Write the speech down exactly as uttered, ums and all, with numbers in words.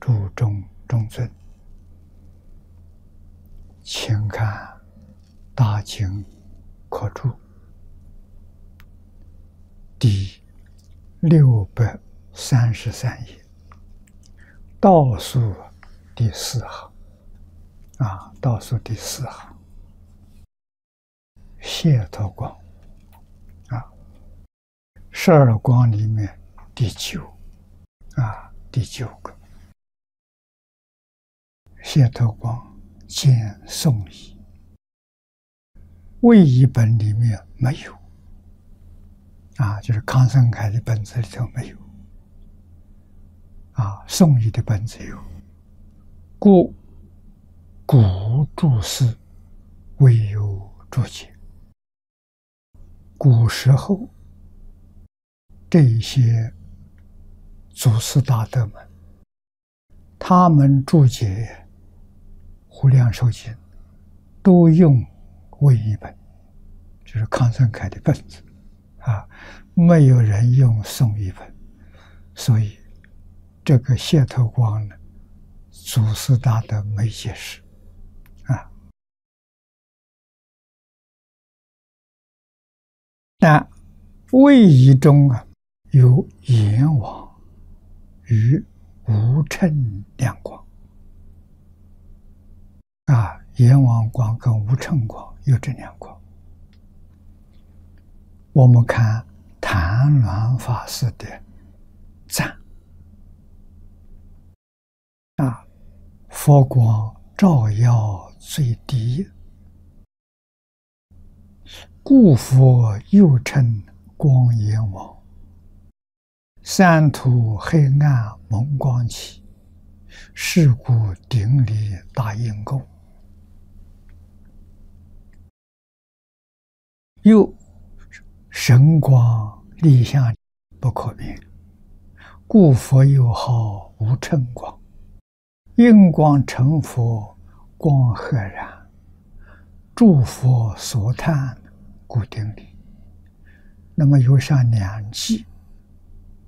注中中尊，请看大经课注第六百三十三页，倒数第四行啊，倒数第四行，解脱光啊，十二光里面第九啊，第九个解脱光见宋仪，魏仪本里面没有啊，就是康生凯的本子里头没有啊，宋仪的本子有，故古注释未有注解。古时候这些祖师大德们，他们注解无量寿经都用魏译本，就是康生凯的本子啊，没有人用宋译本，所以这个解脱光呢，祖师大德没解释啊。但魏译中啊有阎王与无称两光啊，阎王光跟无称光有这两光。我们看谭鸾法师的赞啊，佛光照耀最低，故佛又称光阎王。三途黑暗蒙光起，是故顶礼大应供。又神光立相不可灭，故佛又号无称光。应光成佛光赫然，诸佛所叹故顶礼。那么有上两记